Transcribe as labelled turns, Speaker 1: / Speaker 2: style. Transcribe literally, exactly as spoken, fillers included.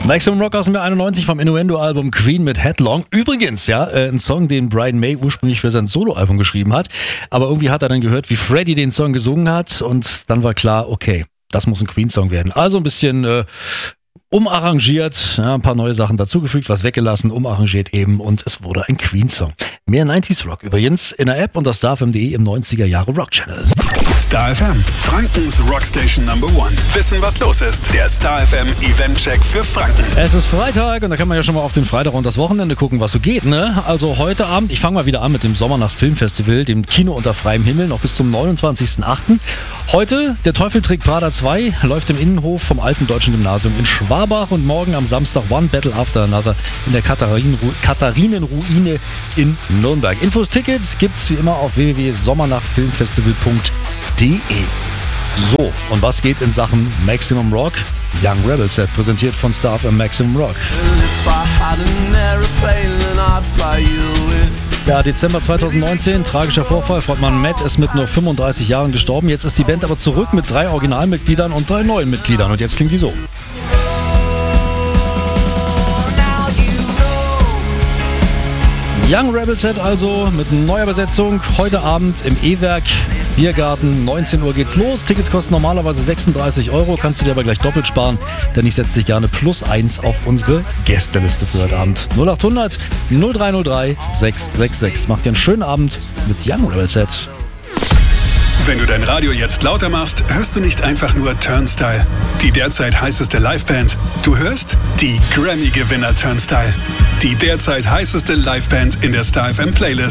Speaker 1: Maximum Rock aus dem Jahr einundneunzig vom Innuendo-Album Queen mit Headlong. Übrigens, ja, äh, ein Song, den Brian May ursprünglich für sein Soloalbum geschrieben hat. Aber irgendwie hat er dann gehört, wie Freddie den Song gesungen hat. Und dann war klar, okay, das muss ein Queen-Song werden. Also ein bisschen äh, umarrangiert, ja, ein paar neue Sachen dazugefügt, was weggelassen, umarrangiert eben. Und es wurde ein Queen-Song. Mehr neunziger Rock übrigens in der App und auf starfm punkt de im neunziger Jahre Rock Channel.
Speaker 2: Star F M, Frankens Rockstation Number One. Wissen, was los ist. Der Star F M Event-Check für Franken.
Speaker 1: Es ist Freitag und da kann man ja schon mal auf den Freitag und das Wochenende gucken, was so geht, ne? Also heute Abend, ich fange mal wieder an mit dem Sommernacht Filmfestival, dem Kino unter freiem Himmel, noch bis zum neunundzwanzigsten achten Heute Der Teufel trägt Prada zwei, läuft im Innenhof vom Alten Deutschen Gymnasium in Schwabach und morgen am Samstag One Battle After Another in der Katharinen- Katharinenruine in Nürnberg. Infos, Tickets gibt's wie immer auf w w w punkt sommernachtfilmfestival punkt de. So, und was geht in Sachen Maximum Rock? Young Rebel Set, präsentiert von Star F M Maximum Rock. Ja, Dezember zweitausendneunzehn, tragischer Vorfall. Frontmann Matt ist mit nur fünfunddreißig Jahren gestorben. Jetzt ist die Band aber zurück mit drei Originalmitgliedern und drei neuen Mitgliedern. Und jetzt klingt die so. Young Rebel Set also mit neuer Besetzung. Heute Abend im E-Werk, Biergarten, neunzehn Uhr geht's los. Tickets kosten normalerweise sechsunddreißig Euro, kannst du dir aber gleich doppelt sparen, denn ich setze dich gerne plus eins auf unsere Gästeliste für heute Abend. null acht hundert null drei null drei sechs sechs sechs. Macht dir einen schönen Abend mit Young Rebel Set.
Speaker 2: Wenn du dein Radio jetzt lauter machst, hörst du nicht einfach nur Turnstile, die derzeit heißeste Liveband. Du hörst die Grammy-Gewinner Turnstile, die derzeit heißeste Liveband in der Star F M Playlist.